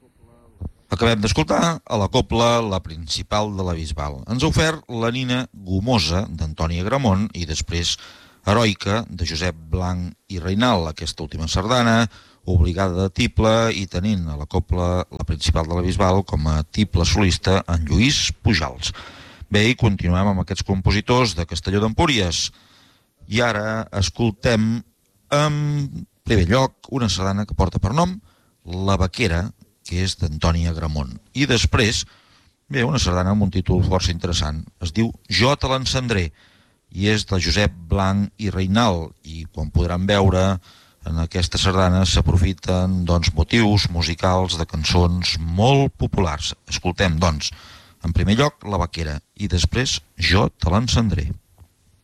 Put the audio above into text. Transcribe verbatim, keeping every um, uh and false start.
Acabem d'escoltar a la copla La Principal de la Bisbal. Ens ha ofert la Nina Gomosa d'Antoni Agramont i després Heroica de Josep Blanc i Reinal. Aquesta última sardana, obligada de tible i tenint a la copla La Principal de la Bisbal com a tiple solista en Lluís Pujals. Bé, i continuem amb aquests compositors de Castelló d'Empúries. I ara escoltem en primer lloc una sardana que porta per nom La Vaquera, que és d'Antoni Agramont. I després, bé, una sardana amb un títol força interessant. Es diu Jo te l'encendré i és de Josep Blanc i Reinal. I com podran veure, en aquesta sardana s'aprofiten doncs, motius musicals de cançons molt populars. Escoltem, doncs, en primer lloc La Vaquera i després Jo te l'encendré.